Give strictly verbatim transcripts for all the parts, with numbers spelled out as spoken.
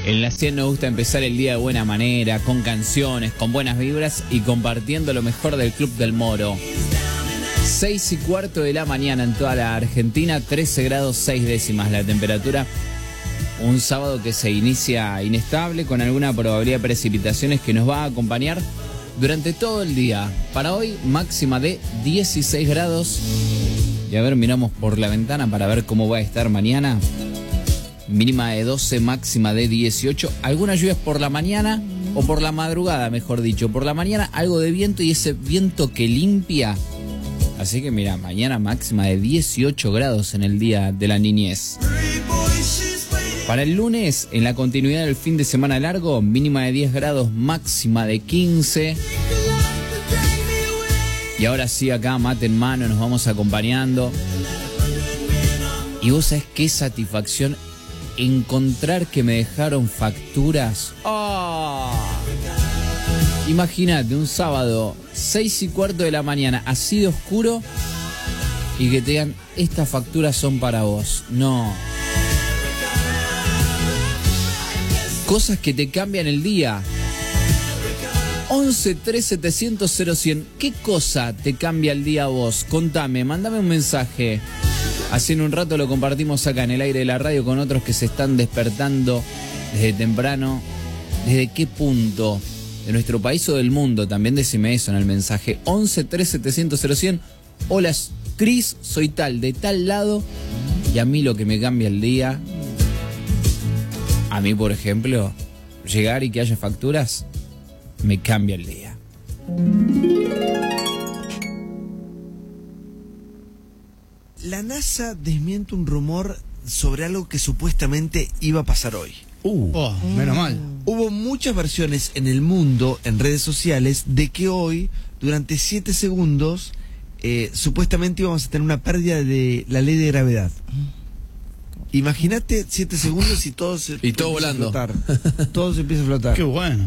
En la cien nos gusta empezar el día de buena manera, con canciones, con buenas vibras y compartiendo lo mejor del Club del Moro. seis y cuarto de la mañana en toda la Argentina, trece grados seis décimas la temperatura. Un sábado que se inicia inestable con alguna probabilidad de precipitaciones que nos va a acompañar durante todo el día. Para hoy, máxima de dieciséis grados. Y a ver, miramos por la ventana para ver cómo va a estar mañana. Mínima de doce, máxima de dieciocho. Algunas lluvias por la mañana o por la madrugada, mejor dicho. Por la mañana algo de viento y ese viento que limpia. Así que mira, mañana máxima de dieciocho grados en el día de la niñez. Para el lunes, en la continuidad del fin de semana largo, mínima de diez grados, máxima de quince. Y ahora sí, acá, mate en mano, nos vamos acompañando. Y vos sabés qué satisfacción encontrar que me dejaron facturas. ¡Oh! Imagínate, un sábado, seis y cuarto de la mañana, así de oscuro, y que te digan, estas facturas son para vos. No. Cosas que te cambian el día. once, tres, setecientos, cero cien. ¿Qué cosa te cambia el día a vos? Contame, mandame un mensaje. Así en un rato lo compartimos acá en el aire de la radio con otros que se están despertando desde temprano. ¿Desde qué punto de nuestro país o del mundo? También decime eso en el mensaje. once, tres, setecientos, cero cien. Hola, Cris, soy tal, de tal lado. Y a mí lo que me cambia el día... A mí, por ejemplo, llegar y que haya facturas, me cambia el día. La NASA desmiente un rumor sobre algo que supuestamente iba a pasar hoy. Uh, oh, menos mal. Hubo muchas versiones en el mundo, en redes sociales, de que hoy, durante siete segundos, eh, supuestamente íbamos a tener una pérdida de la ley de gravedad. Imagínate siete segundos y todo se y todo volando. A flotar. Todo se empieza a flotar. Qué bueno.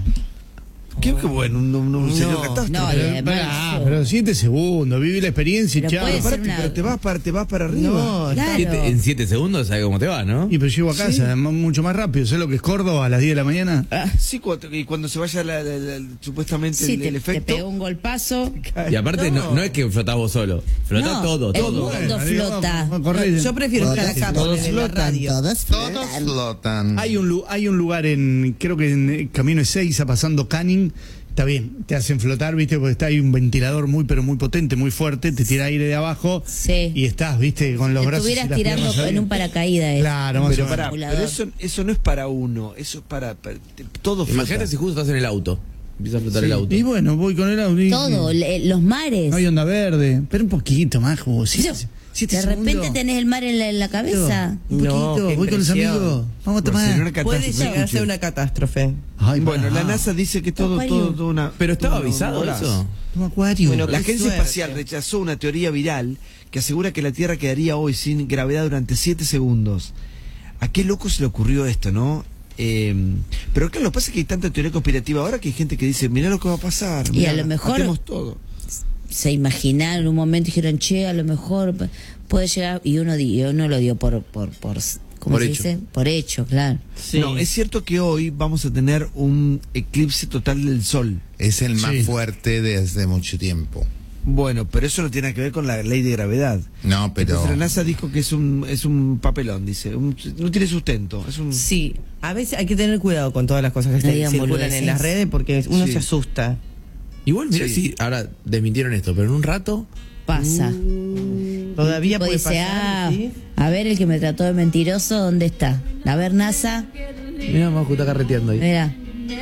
Qué, qué bueno, no, no, no sería catástrofe. No, pero, pero, pero siete segundos, viví la experiencia y chao. Pero, una... pero te vas para, te vas para arriba. No, claro. siete, en siete segundos sabes cómo te va, ¿no? Y pero llego a casa, ¿sí? Mucho más rápido. ¿Sabes lo que es Córdoba a las diez de la mañana? Ah, sí, cuando, y cuando se vaya la, la, la, supuestamente sí, el, te, el efecto. te pegó un golpazo. Y aparte no, no es que flotás vos solo, flotás no, todo, el todo. mundo bueno, flota. Vamos, vamos, no, yo prefiero estar acá todos en la radio. Todos flotan. Todos flotan. Hay un, hay un lugar en, creo que en Camino Ezeiza, pasando Canning. Está bien, te hacen flotar, viste, porque está ahí un ventilador muy, pero muy potente, muy fuerte, te tira aire de abajo, sí. Y estás, viste, con los te brazos. Estuvieras tirando en un paracaídas. Claro, más pero, o menos. Para, pero eso, eso no es para uno, eso es para, para todo. Imagínate si justo estás en el auto, empieza a flotar sí. el auto. Y bueno, voy con el auto. Y, todo, le, los mares. No hay onda verde, pero un poquito más, como si. De repente segundos. Tenés el mar en la, en la cabeza. Un poquito, no, voy con los amigos. Vamos a tomar. Puede llegar a ser una catástrofe. Ay, bueno, para. La NASA dice que todo, todo, todo una. Pero estaba avisado una, eso. Un acuario. Bueno, la Agencia suerte. Espacial rechazó una teoría viral que asegura que la Tierra quedaría hoy sin gravedad durante siete segundos. ¿A qué loco se le ocurrió esto, no? Eh, pero claro, lo que pasa es que hay tanta teoría conspirativa ahora que hay gente que dice, mirá lo que va a pasar. Mirá, y a lo mejor todo. Se imaginaron un momento y dijeron, che, a lo mejor puede llegar, y uno, uno lo dio por, por, por ¿cómo por se hecho. dice? Por hecho, claro. Sí. No, es cierto que hoy vamos a tener un eclipse total del Sol. Es el más sí. fuerte desde mucho tiempo. Bueno, pero eso no tiene que ver con la ley de gravedad. No, pero... Entonces la NASA dijo que es un es un papelón, dice. Un, no tiene sustento. Es un... Sí, a veces hay que tener cuidado con todas las cosas que se circulan en las redes porque uno sí. se asusta. Igual, mira, sí. sí, ahora desmintieron esto, pero en un rato... Pasa. Uh, Todavía puede dice, pasar, ah, ¿sí? A ver, el que me trató de mentiroso, ¿dónde está? A ver, NASA. Mira, Majo está carreteando ahí. Mira.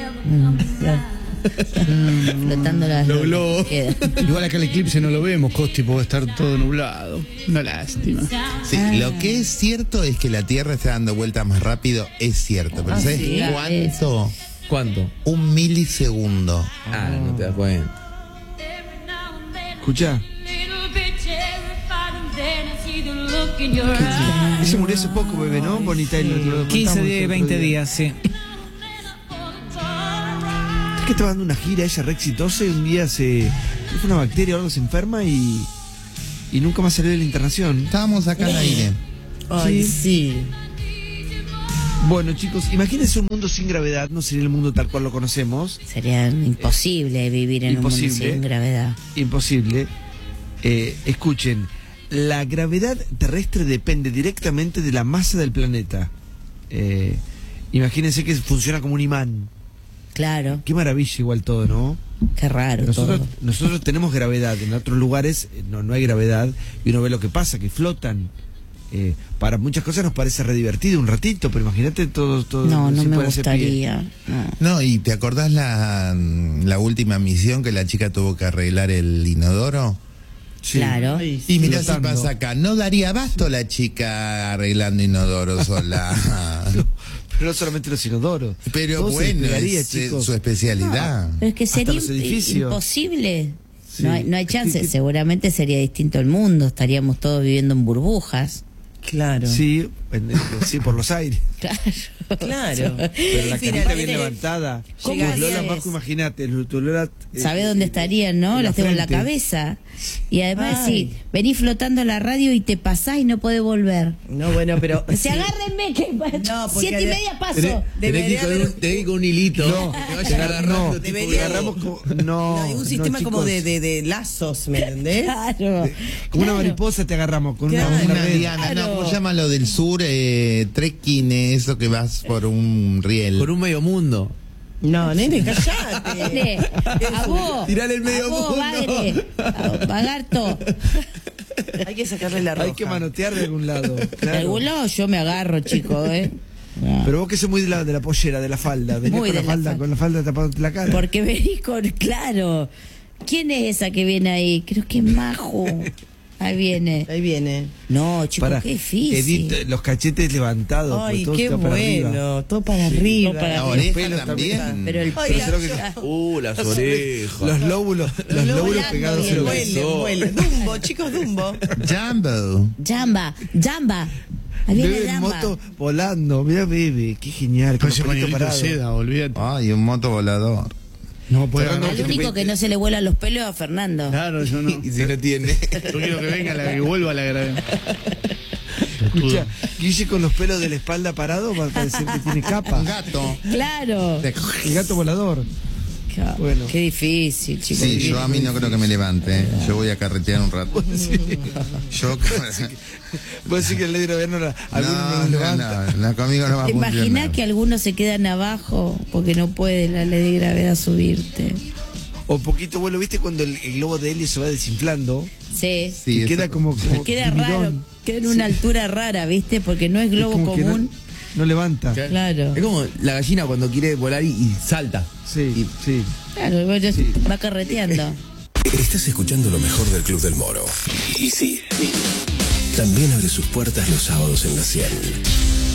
Flotando las los globos. Igual acá el eclipse no lo vemos, Costi, puede estar todo nublado. Una lástima. Sí, ah. Lo que es cierto es que la Tierra está dando vueltas más rápido, es cierto. Pero ah, ¿sabes sí, cuánto? ¿Cuánto? Un milisegundo. Ah, no te das cuenta. Escuchá. Ese murió hace poco, bebé, ¿no? Bonita. Y lo, lo quince, veinte días, sí. Es que estaba dando una gira, ella re exitosa, y un día se... fue una bacteria o algo, se enferma y... y nunca más salió de la internación. Estábamos acá al aire. Ay, sí. sí. Bueno, chicos, imagínense un mundo sin gravedad, no sería el mundo tal cual lo conocemos. Sería imposible vivir en imposible, un mundo sin gravedad. Imposible. Eh, escuchen, la gravedad terrestre depende directamente de la masa del planeta. Eh, imagínense que funciona como un imán. Claro. Qué maravilla igual todo, ¿no? Qué raro nosotros, todo. Nosotros tenemos gravedad, en otros lugares no, no hay gravedad y uno ve lo que pasa, que flotan. Eh, para muchas cosas nos parece re divertido un ratito, pero imagínate todo, todo. No, no me gustaría. No. No, y ¿te acordás la, la última misión que la chica tuvo que arreglar el inodoro? Sí. Claro. Y mira si pasa acá, no daría abasto la chica arreglando inodoro sola. Pero no solamente los inodoros. Pero todo bueno, se es eh, su especialidad. Pero es que sería los edificios. imposible. Sí. No hay, no hay chance. Es que- Seguramente sería distinto el mundo. Estaríamos todos viviendo en burbujas. Claro. Sí, en- sí, por los aires. Claro. Claro. Pero la Finalmente, carita bien levantada. ¿cómo Como Lola harías? Majo, imagínate, tu Lola. eh, ¿Sabés dónde estarían, no? en la Las tengo en la frente. cabeza. Y además, Ay. sí, venís flotando en la radio y te pasás y no podés volver. No, bueno, pero. Se sí. agárrenme que No, porque siete y de- media paso. Tenés- Tenés que ir Debería con haber- un, tenés que ir con un hilito. No, que te te vayan agar- agarrando, no, tipo, debería- agarramos como. No, No, hay un no, sistema como chicos, de, de, de lazos, ¿me entendés? Claro. Como una Claro. mariposa te agarramos con Claro. una, una Una red. diana, no, Claro. ¿cómo se llama lo del sur? Eh, trekking, eso que vas por un riel. Por un medio mundo. No, nene, callate. Nene, a vos. Tirale el medio a vos, mundo. bagre, a- Bagarto. Hay que sacarle la roja. Hay que manotear de algún lado. De Claro. algún lado yo me agarro, chico, ¿eh? Pero vos que sos muy de la, de la pollera, de la falda. Venís Muy con la, de la falda, falda. con la falda tapándote la cara. Porque venís con. Claro. ¿Quién es esa que viene ahí? Creo que es Majo. Ahí viene. Ahí viene. No, chicos, Para, qué difícil. Edith, los cachetes levantados. Ay, pues, todo qué está para arriba. bueno. Todo para arriba. todo para La arriba. oreja pelos también. Pero el Ay, Pero la- creo que- Uh, las orejas. Los lóbulos, los lóbulos volando pegados bien. en los Vuele, vuele. Dumbo, chicos, Dumbo. Jumbo. Jamba, Jamba. Ahí viene Bebe en Jamba. moto volando. Mira, bebé, qué genial. Con Con ese los pelitos pañuelito de parados. seda, olvídate. Ay, un moto volador. No puede Fernando, ganar. Al único que no se le vuelan los pelos es a Fernando. Claro, yo no. Y si no tiene. Yo quiero que venga la que vuelva la gravedad. Escucha, Guille con los pelos de la espalda parado va a parecer que tiene capa. Un gato. Claro. El gato volador. Bueno. Qué difícil, chicos. Sí, yo a mí no creo que me levante. ¿eh? Yo voy a carretear un rato. Yo. Vos decís que el ley de gobierno la- algunos no, No, nos no, levanta. no, no, conmigo no va a ¿Te imaginas funcionar. que algunos se quedan abajo porque no puede la ley de gravedad subirte? O poquito vuelo, ¿viste cuando el, el globo de helio se va desinflando? Sí. Sí, y eso- queda como, como Queda bidón. raro, queda en una altura rara, ¿viste? Porque no es Es globo como que común. No, no levanta. Claro. Es como la gallina cuando quiere volar y, y salta. Sí, sí. Claro, bueno, va carreteando. Estás escuchando lo mejor del Club del Moro. Y sí, también abre sus puertas los sábados en la cien.